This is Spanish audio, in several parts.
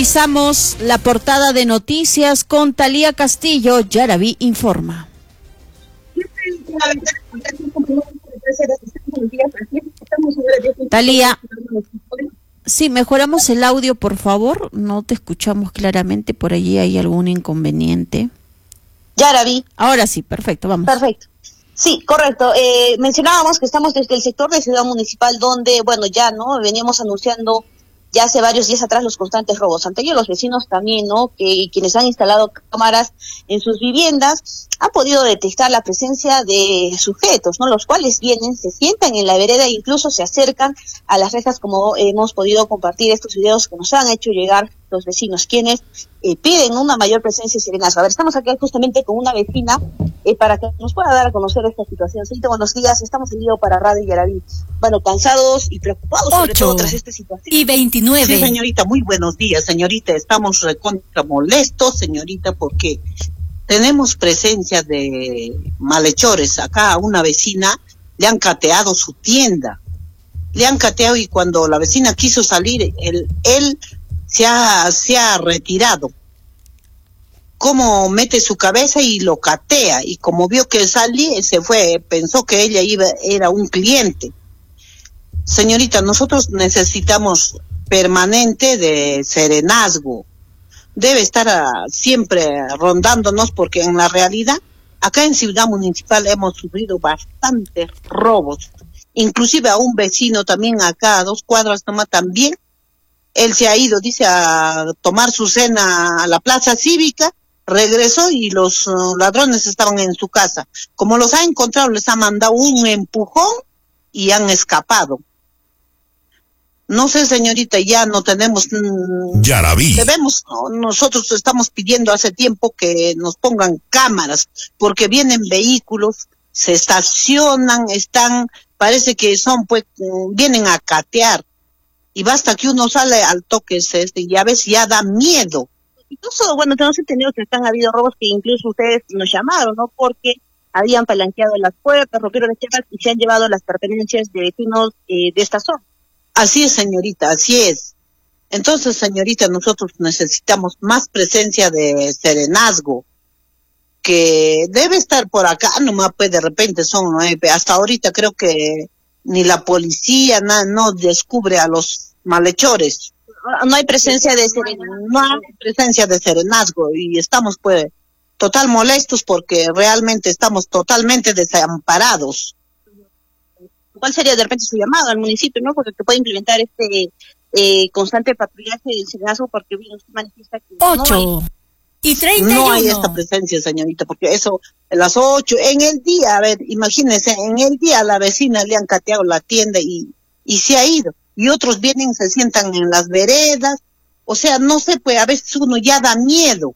Revisamos la portada de noticias con Talía Castillo. Yaraví informa. Talía, sí, mejoramos el audio, por favor. No te escuchamos claramente, por allí hay algún inconveniente. Yaraví. Ahora sí, perfecto, vamos. Perfecto. Sí, correcto. Mencionábamos que estamos desde el sector de Ciudad Municipal, donde, bueno, ya, ¿no? Veníamos anunciando ya hace varios días atrás los constantes robos. Ante ello, los vecinos también, ¿no? Que quienes han instalado cámaras en sus viviendas han podido detectar la presencia de sujetos, ¿no? Los cuales vienen, se sientan en la vereda e incluso se acercan a las rejas, como hemos podido compartir estos videos que nos han hecho llegar los vecinos, quienes piden una mayor presencia de serenazgo. A ver, estamos aquí justamente con una vecina para que nos pueda dar a conocer esta situación. Sí, buenos días, estamos en vivo para Radio Yaraví. Bueno, cansados y preocupados sobre todo tras esta situación. 8:29. Sí, señorita, muy buenos días, señorita. Estamos recontra molestos, señorita, porque tenemos presencia de malhechores. Acá a una vecina le han cateado su tienda. Le han cateado y cuando la vecina quiso salir, él se ha retirado. Como mete su cabeza y lo catea, y como vio que salí, se fue, pensó que ella era un cliente. Señorita, nosotros necesitamos permanente de serenazgo. Debe estar siempre rondándonos, porque en la realidad, acá en Ciudad Municipal hemos sufrido bastantes robos. Inclusive a un vecino también acá, a 2 cuadras nomás también, él se ha ido, dice, a tomar su cena a la plaza cívica, regresó y los ladrones estaban en su casa. Como los ha encontrado, les ha mandado un empujón y han escapado. No sé, señorita, ya no tenemos... Yaraví. Nosotros estamos pidiendo hace tiempo que nos pongan cámaras, porque vienen vehículos, se estacionan, parece que vienen a catear. Y basta que uno sale al toque y a veces ya da miedo. Incluso, bueno, tenemos entendido que han habido robos que incluso ustedes nos llamaron, ¿no? Porque habían palanqueado las puertas, rompieron las chapas y se han llevado las pertenencias de vecinos de esta zona. Así es, señorita, así es. Entonces, señorita, nosotros necesitamos más presencia de serenazgo, que debe estar por acá, nomás pues de repente son 9, hasta ahorita creo que ni la policía no descubre a los malhechores. No hay presencia de serenazgo. No hay presencia de serenazgo y estamos pues total molestos porque realmente estamos totalmente desamparados. ¿Cuál sería de repente su llamado al municipio, no? Porque se puede implementar este constante patrullaje del serenazgo, porque bien usted manifiesta que 8:31. No hay esta presencia, señorita, porque eso, a las 8, en el día, a ver, imagínense, en el día a la vecina le han cateado la tienda y se ha ido. Y otros vienen, se sientan en las veredas. O sea, no sé, pues a veces uno ya da miedo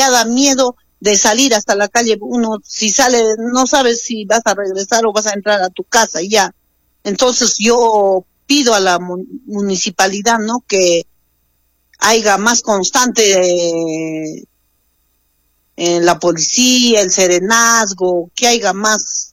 de salir hasta la calle. Uno, si sale, no sabes si vas a regresar o vas a entrar a tu casa y ya. Entonces yo pido a la municipalidad, ¿no?, que haya más constante la policía, el serenazgo, que haya más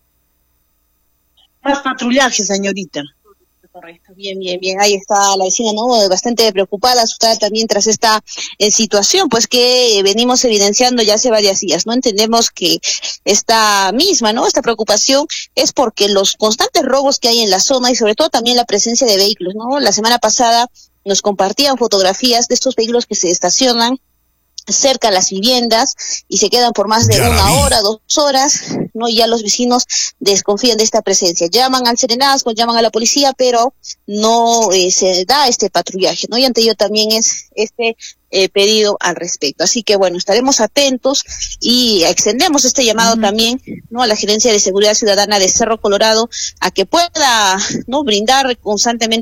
patrullaje, señorita. Correcto, bien. Ahí está la vecina, ¿no? Bastante preocupada, asustada también tras esta situación, pues que venimos evidenciando ya hace varios días, ¿no? Entendemos que esta misma, ¿no?, esta preocupación es porque los constantes robos que hay en la zona y sobre todo también la presencia de vehículos, ¿no? La semana pasada nos compartían fotografías de estos vehículos que se estacionan cerca a las viviendas y se quedan por más de Yaraví. 1 hora, 2 horas, ¿no? Y ya los vecinos desconfían de esta presencia. Llaman al serenazgo, llaman a la policía, pero no se da este patrullaje, ¿no? Y ante ello también es este pedido al respecto. Así que bueno, estaremos atentos y extendemos este llamado también, ¿no?, a la Gerencia de Seguridad Ciudadana de Cerro Colorado a que pueda, ¿no?, brindar constantemente